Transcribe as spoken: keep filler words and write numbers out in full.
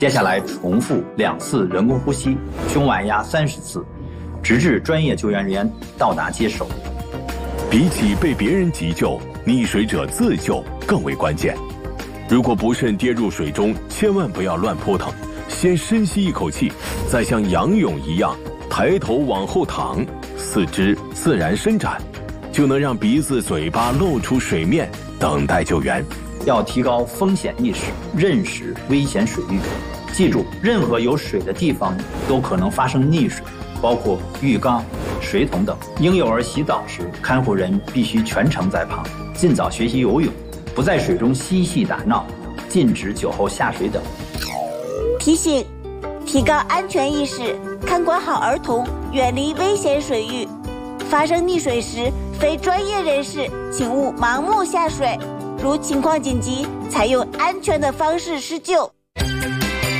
接下来重复两次人工呼吸，胸外压三十次，直至专业救援人员到达接手。 比起被别人急救，溺水者自救更为关键。如果不慎跌入水中，千万不要乱扑腾，先深吸一口气，再像仰泳一样抬头往后躺，四肢自然伸展，就能让鼻子、嘴巴露出水面，等待救援。 要提高风险意识，认识危险水域。记住，任何有水的地方都可能发生溺水，包括浴缸、水桶等。婴幼儿洗澡时，看护人必须全程在旁，尽早学习游泳，不在水中嬉戏打闹，禁止酒后下水等。 提醒：提高安全意识，看管好儿童，远离危险水域。发生溺水时，非专业人士请勿盲目下水。如情况紧急，采用安全的方式施救。